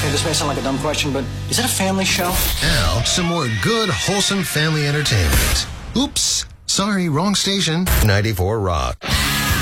Okay, this may sound like a dumb question, but is it a family show? Now, some more good, wholesome family entertainment. Oops, sorry, wrong station. 94 Rock.